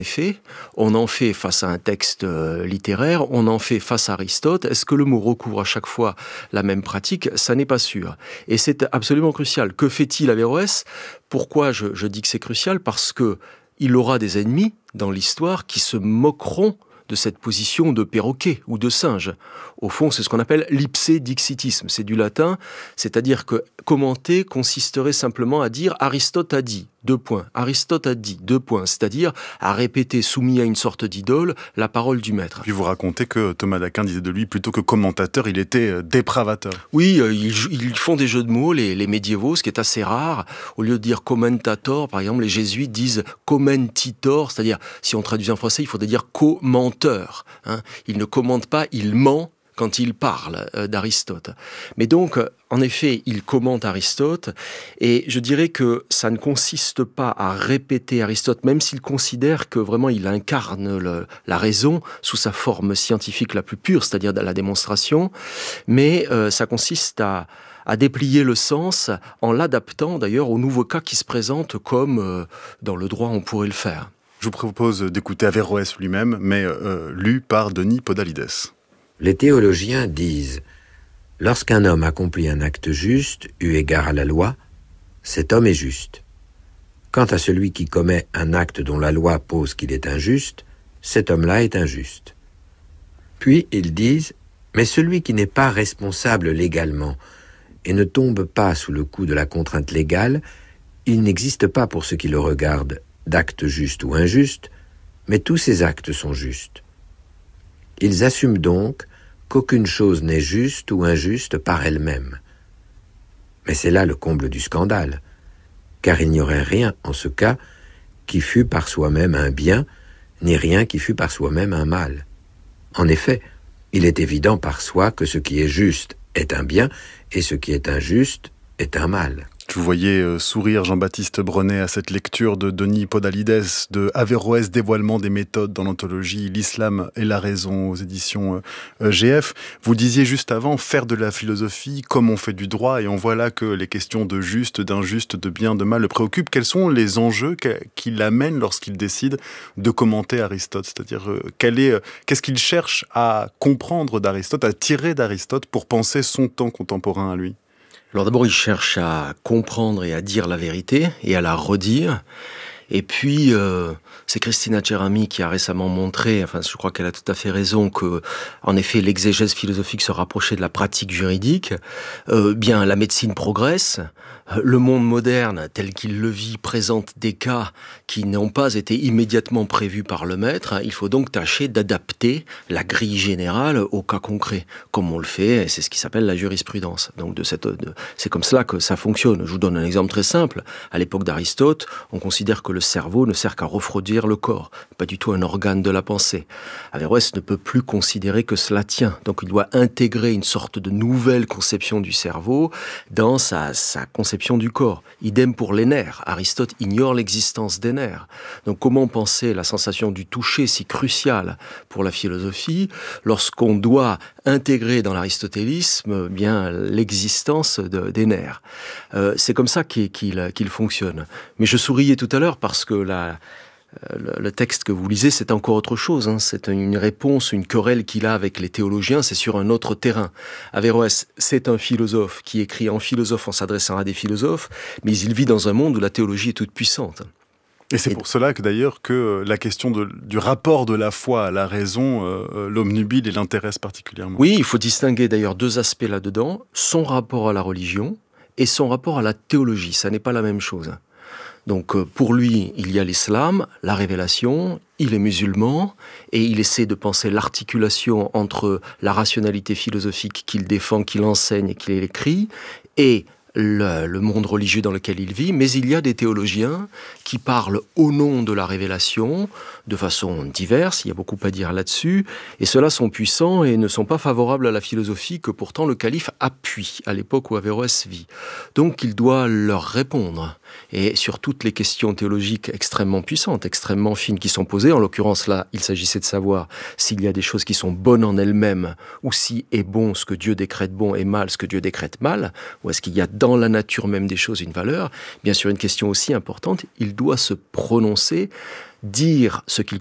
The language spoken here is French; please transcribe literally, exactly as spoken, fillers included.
Fait, on en fait face à un texte euh, littéraire, on en fait face à Aristote. Est-ce que le mot recouvre à chaque fois la même pratique? Ça n'est pas sûr. Et c'est absolument crucial. Que fait-il Averroès? Pourquoi je, je dis que c'est crucial? Parce que il aura des ennemis dans l'histoire qui se moqueront de cette position de perroquet ou de singe. Au fond, c'est ce qu'on appelle l'ipsédixitisme. C'est du latin, c'est-à-dire que commenter consisterait simplement à dire « Aristote a dit ». Deux points. Aristote a dit, deux points, c'est-à-dire à répéter, soumis à une sorte d'idole, la parole du maître. Puis vous racontez que Thomas d'Aquin disait de lui, plutôt que commentateur, il était dépravateur. Oui, euh, ils, ils font des jeux de mots, les, les médiévaux, ce qui est assez rare. Au lieu de dire commentator, par exemple, les jésuites disent commentitor, c'est-à-dire, si on traduit en français, il faudrait dire commenteur. Hein. Il ne commente pas, il ment quand il parle euh, d'Aristote. Mais donc, en effet, il commente Aristote, et je dirais que ça ne consiste pas à répéter Aristote, même s'il considère que vraiment il incarne le, la raison sous sa forme scientifique la plus pure, c'est-à-dire la démonstration, mais euh, ça consiste à, à déplier le sens en l'adaptant d'ailleurs aux nouveaux cas qui se présentent comme euh, dans le droit on pourrait le faire. Je vous propose d'écouter Averroès lui-même, mais euh, lu par Denis Podalides. Les théologiens disent « Lorsqu'un homme accomplit un acte juste, eu égard à la loi, cet homme est juste. Quant à celui qui commet un acte dont la loi pose qu'il est injuste, cet homme-là est injuste. » Puis ils disent « Mais celui qui n'est pas responsable légalement et ne tombe pas sous le coup de la contrainte légale, il n'existe pas pour ce qui le regarde d'acte juste ou injuste, mais tous ces actes sont justes. » Ils assument donc qu'aucune chose n'est juste ou injuste par elle-même. Mais c'est là le comble du scandale, car il n'y aurait rien en ce cas qui fût par soi-même un bien, ni rien qui fût par soi-même un mal. En effet, il est évident par soi que ce qui est juste est un bien, et ce qui est injuste est un mal. Je vous voyais euh, sourire Jean-Baptiste Brenet à cette lecture de Denis Podalides de Averroès, dévoilement des méthodes dans l'anthologie L'Islam et la raison aux éditions euh, G F. Vous disiez juste avant, faire de la philosophie comme on fait du droit, et on voit là que les questions de juste, d'injuste, de bien, de mal le préoccupent. Quels sont les enjeux qui l'amènent lorsqu'il décide de commenter Aristote? C'est-à-dire, euh, quel est, euh, qu'est-ce qu'il cherche à comprendre d'Aristote, à tirer d'Aristote pour penser son temps contemporain à lui? Alors d'abord, il cherche à comprendre et à dire la vérité et à la redire. Et puis, euh, c'est Christina Cerami qui a récemment montré, enfin je crois qu'elle a tout à fait raison, que en effet l'exégèse philosophique se rapprochait de la pratique juridique. Euh, bien, la médecine progresse, le monde moderne tel qu'il le vit présente des cas qui n'ont pas été immédiatement prévus par le maître. Il faut donc tâcher d'adapter la grille générale au cas concret, comme on le fait, et c'est ce qui s'appelle la jurisprudence. Donc de cette, de, c'est comme cela que ça fonctionne. Je vous donne un exemple très simple. À l'époque d'Aristote, on considère que le cerveau ne sert qu'à refroidir le corps, pas du tout un organe de la pensée. Averroès ne peut plus considérer que cela tient, donc il doit intégrer une sorte de nouvelle conception du cerveau dans sa, sa conception du corps. Idem pour les nerfs. Aristote ignore l'existence des nerfs. Donc comment penser la sensation du toucher si cruciale pour la philosophie lorsqu'on doit intégrer dans l'aristotélisme bien l'existence de, des nerfs. Euh, c'est comme ça qu'il, qu'il, qu'il fonctionne. Mais je souriais tout à l'heure parce que la, le, le texte que vous lisez, c'est encore autre chose. Hein. C'est une réponse, une querelle qu'il a avec les théologiens, c'est sur un autre terrain. Averroès, c'est un philosophe qui écrit en philosophe en s'adressant à des philosophes, mais il vit dans un monde où la théologie est toute puissante. Et c'est pour cela que d'ailleurs que la question de, du rapport de la foi à la raison, euh, l'homme nubile, il l'intéresse particulièrement. Oui, il faut distinguer d'ailleurs deux aspects là-dedans, son rapport à la religion et son rapport à la théologie. Ça n'est pas la même chose. Donc pour lui, il y a l'islam, la révélation, il est musulman, et il essaie de penser l'articulation entre la rationalité philosophique qu'il défend, qu'il enseigne et qu'il écrit, et Le, le monde religieux dans lequel il vit, mais il y a des théologiens qui parlent au nom de la révélation de façon diverse, il y a beaucoup à dire là-dessus, et ceux-là sont puissants et ne sont pas favorables à la philosophie que pourtant le calife appuie à l'époque où Averroès vit. Donc il doit leur répondre, et sur toutes les questions théologiques extrêmement puissantes, extrêmement fines qui sont posées, en l'occurrence là, il s'agissait de savoir s'il y a des choses qui sont bonnes en elles-mêmes, ou si est bon ce que Dieu décrète bon et mal ce que Dieu décrète mal, ou est-ce qu'il y a dans la nature même des choses une valeur, bien sûr une question aussi importante, il doit se prononcer, dire ce qu'il